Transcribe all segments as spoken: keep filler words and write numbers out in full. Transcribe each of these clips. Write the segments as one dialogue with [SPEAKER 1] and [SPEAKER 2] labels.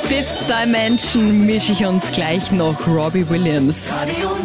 [SPEAKER 1] Fifth Dimension mische ich uns gleich noch Robbie Williams.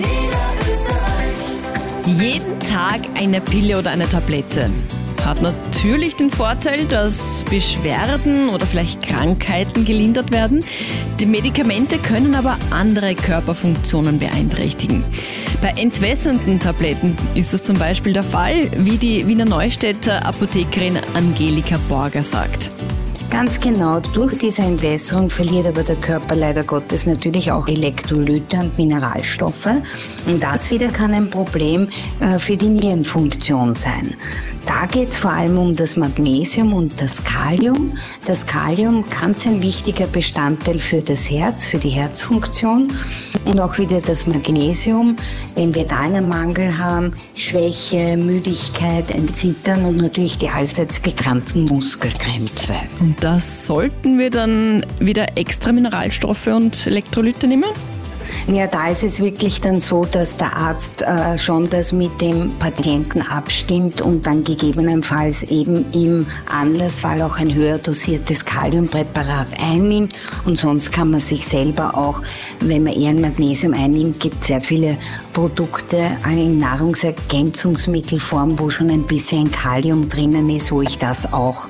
[SPEAKER 1] Jeden Tag eine Pille oder eine Tablette hat natürlich den Vorteil, dass Beschwerden oder vielleicht Krankheiten gelindert werden. Die Medikamente können aber andere Körperfunktionen beeinträchtigen. Bei entwässernden Tabletten ist das zum Beispiel der Fall, wie die Wiener Neustädter Apothekerin Angelika Borger sagt.
[SPEAKER 2] Ganz genau. Durch diese Entwässerung verliert aber der Körper leider Gottes natürlich auch Elektrolyte und Mineralstoffe. Und das wieder kann ein Problem äh, für die Nierenfunktion sein. Da geht es vor allem um das Magnesium und das Kalium. Das Kalium ganz ein wichtiger Bestandteil für das Herz, für die Herzfunktion. Und auch wieder das Magnesium, wenn wir da einen Mangel haben, Schwäche, Müdigkeit, ein Zittern und natürlich die allseits bekannten Muskelkrämpfe.
[SPEAKER 1] Und das sollten wir dann wieder extra Mineralstoffe und Elektrolyte nehmen?
[SPEAKER 2] Ja, da ist es wirklich dann so, dass der Arzt äh, schon das mit dem Patienten abstimmt und dann gegebenenfalls eben im Anlassfall auch ein höher dosiertes Kaliumpräparat einnimmt. Und sonst kann man sich selber auch, wenn man eher ein Magnesium einnimmt, gibt es sehr viele Produkte in Nahrungsergänzungsmittelform, wo schon ein bisschen Kalium drinnen ist, wo ich das auch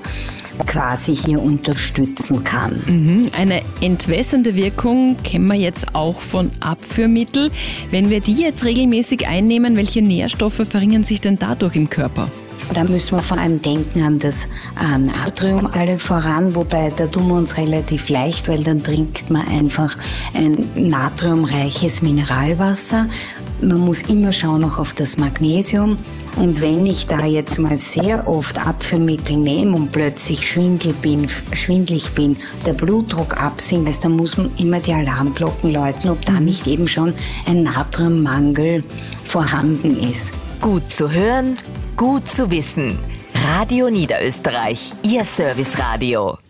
[SPEAKER 2] quasi hier unterstützen kann.
[SPEAKER 1] Mhm. Eine entwässernde Wirkung kennen wir jetzt auch von Abführmitteln. Wenn wir die jetzt regelmäßig einnehmen, welche Nährstoffe verringern sich denn dadurch im Körper?
[SPEAKER 2] Da müssen wir vor allem denken an das äh, Natrium alle voran, wobei da tun wir uns relativ leicht, weil dann trinkt man einfach ein natriumreiches Mineralwasser. Man muss immer schauen auch auf das Magnesium. Und wenn ich da jetzt mal sehr oft Abführmittel nehme und plötzlich schwindel bin, schwindlig bin, der Blutdruck absinkt, dann muss man immer die Alarmglocken läuten, ob da nicht eben schon ein Natriummangel vorhanden ist.
[SPEAKER 3] Gut zu hören, gut zu wissen. Radio Niederösterreich, Ihr Serviceradio.